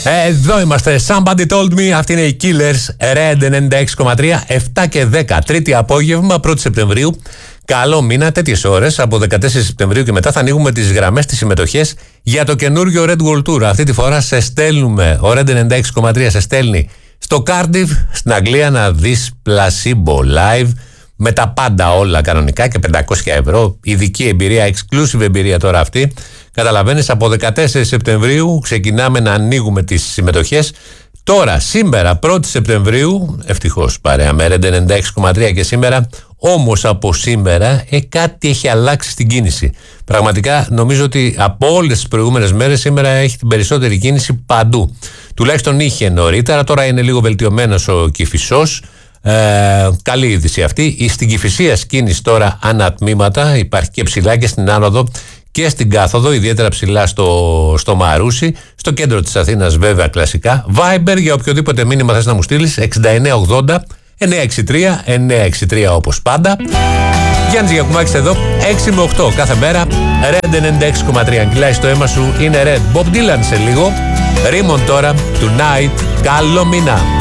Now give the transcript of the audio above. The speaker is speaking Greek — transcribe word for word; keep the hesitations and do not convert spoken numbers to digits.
Ε, εδώ είμαστε. Somebody told me. Αυτή είναι οι Killers. Red ενενήντα έξι κόμμα τρία. επτά και δέκα. Τρίτη απόγευμα, πρώτη Σεπτεμβρίου. Καλό μήνα, τέτοιες ώρες. Από δεκατέσσερις Σεπτεμβρίου και μετά θα ανοίγουμε τις γραμμές, τις συμμετοχές για το καινούριο Red World Tour. Αυτή τη φορά σε στέλνουμε. Ο Red ενενήντα έξι κόμμα τρία σε στέλνει στο Cardiff, στην Αγγλία, να δεις Placebo live. Με τα πάντα όλα κανονικά και πεντακόσια ευρώ. Ειδική εμπειρία, exclusive εμπειρία τώρα αυτή. Καταλαβαίνεις, από δεκατέσσερις Σεπτεμβρίου ξεκινάμε να ανοίγουμε τις συμμετοχές. Τώρα, σήμερα, πρώτη Σεπτεμβρίου, ευτυχώς παρέα με Red ενενήντα έξι κόμμα τρία και σήμερα, όμως από σήμερα ε, κάτι έχει αλλάξει στην κίνηση. Πραγματικά νομίζω ότι από όλες τις προηγούμενες μέρες σήμερα έχει την περισσότερη κίνηση παντού. Τουλάχιστον είχε νωρίτερα, τώρα είναι λίγο βελτιωμένος ο Κηφισός. Ε, καλή είδηση αυτή. Στην Κηφισία κίνηση τώρα ανατμήματα, υπάρχει και ψηλά και στην άνοδο και στην κάθοδο, ιδιαίτερα ψηλά στο, στο Μαρούσι, στο κέντρο της Αθήνας βέβαια κλασικά. Viber για οποιοδήποτε μήνυμα θες να μου στείλεις, εξήντα εννέα ογδόντα εννιακόσια εξήντα τρία εννιακόσια εξήντα τρία όπως πάντα. Γιάννης Γιακουμάκης εδώ, έξι με οκτώ κάθε μέρα. Red ενενήντα έξι κόμμα τρία, κυλάει στο αίμα σου, είναι Red. Bob Dylan σε λίγο. Raymond τώρα, Tonight, καλό μήνα.